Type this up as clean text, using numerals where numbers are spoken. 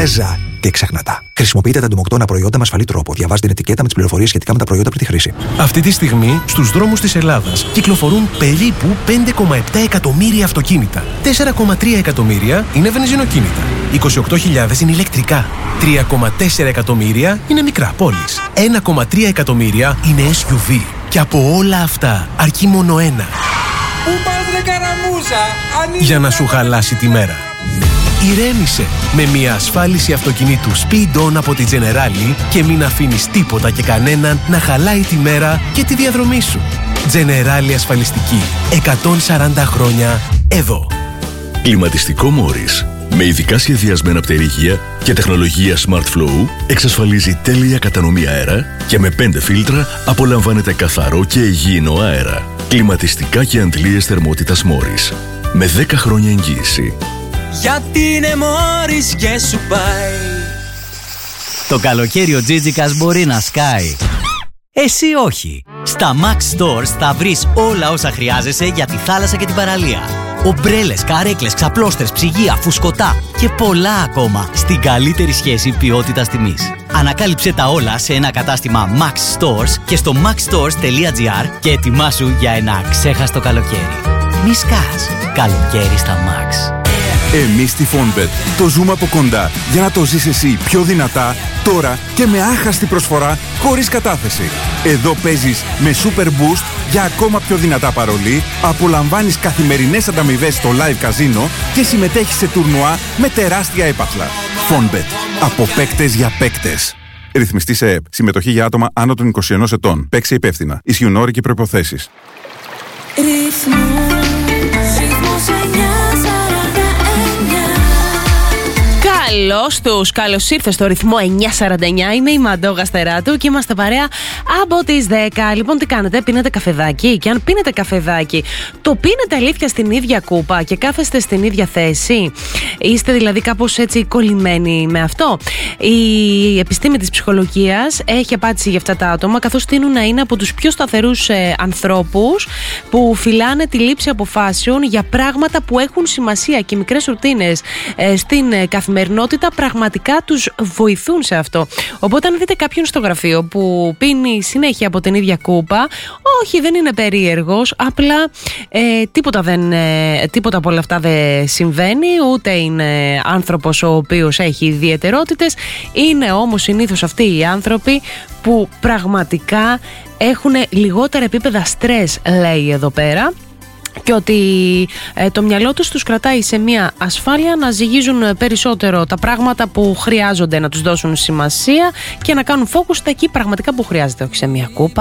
Πρέζα και ξεχνατά. Χρησιμοποιείτε τα εντομοκτώνα προϊόντα με ασφαλή τρόπο. Διαβάστε την ετικέτα με τις πληροφορίες σχετικά με τα προϊόντα πριν τη χρήση. Αυτή τη στιγμή στους δρόμους της Ελλάδας κυκλοφορούν περίπου 5,7 εκατομμύρια αυτοκίνητα. 4,3 εκατομμύρια είναι βενζινοκίνητα. 28.000 είναι ηλεκτρικά. 3,4 εκατομμύρια είναι μικρά πόλεις. 1,3 εκατομμύρια είναι SUV. Και από όλα αυτά αρκεί μόνο ένα. Πού πας ρε καραμούζα, για να σου χαλάσει τη μέρα. Ηρέμησε με μια ασφάλιση αυτοκινήτου Speed On από τη Generali και μην αφήνεις τίποτα και κανέναν να χαλάει τη μέρα και τη διαδρομή σου. Generali ασφαλιστική. 140 χρόνια εδώ. Κλιματιστικό Morris. Με ειδικά σχεδιασμένα πτερυγεία και τεχνολογία Smart Flow εξασφαλίζει τέλεια κατανομή αέρα και με 5 φίλτρα απολαμβάνετε καθαρό και υγιεινό αέρα. Κλιματιστικά και αντλίες θερμότητας Morris. Με 10 χρόνια εγγύηση. γιατί είναι Morris και σου πάει. Το καλοκαίρι ο Τζίτζικας μπορεί να σκάει. Εσύ όχι. Στα Max Stores θα βρεις όλα όσα χρειάζεσαι για τη θάλασσα και την παραλία. Ομπρέλες, καρέκλες, ξαπλώστρες, ψυγεία, φουσκωτά και πολλά ακόμα στην καλύτερη σχέση ποιότητας τιμής. Ανακάλυψε τα όλα σε ένα κατάστημα Max Stores και στο maxstores.gr και ετοιμάσου για ένα ξέχαστο καλοκαίρι. Μη σκάς. Καλοκαίρι στα Max. Εμείς στη Fonbet το ζούμε από κοντά για να το ζεις εσύ πιο δυνατά, τώρα και με άχαστη προσφορά χωρίς κατάθεση. Εδώ παίζεις με Super Boost για ακόμα πιο δυνατά παρολί, απολαμβάνεις καθημερινές ανταμοιβές στο live καζίνο και συμμετέχεις σε τουρνουά με τεράστια έπαθλα. Fonbet. Από παίκτες για παίκτες. Ρυθμιστή σε ΕΕΠ. Συμμετοχή για άτομα άνω των 21 ετών. Παίξε υπεύθυνα. Ισχύουν όροι και προϋποθέσεις. Καλώς ήρθες στο ρυθμό 949. Είμαι η Μαντώ Γαστεράτου και είμαστε παρέα από τις 10. Λοιπόν, τι κάνετε, πίνετε καφεδάκι? Και αν πίνετε καφεδάκι, το πίνετε αλήθεια στην ίδια κούπα και κάθεστε στην ίδια θέση? Είστε δηλαδή κάπως έτσι κολλημένοι με αυτό? Η επιστήμη της ψυχολογίας έχει απάντηση για αυτά τα άτομα, καθώς τείνουν να είναι από τους πιο σταθερούς ανθρώπους που φυλάνε τη λήψη αποφάσεων για πράγματα που έχουν σημασία, και μικρές ρουτίνες στην καθημερινότητα πραγματικά τους βοηθούν σε αυτό. Οπότε αν δείτε κάποιον στο γραφείο που πίνει συνέχεια από την ίδια κούπα, όχι, δεν είναι περίεργος, απλά τίποτα από όλα αυτά δεν συμβαίνει, ούτε είναι άνθρωπος ο οποίος έχει ιδιαιτερότητες. Είναι όμως συνήθως αυτοί οι άνθρωποι που πραγματικά έχουν λιγότερα επίπεδα στρες, λέει εδώ πέρα, και ότι το μυαλό τους κρατάει σε μια ασφάλεια να ζυγίζουν περισσότερο τα πράγματα που χρειάζονται να τους δώσουν σημασία και να κάνουν focus εκεί πραγματικά που χρειάζεται, όχι σε μια κούπα.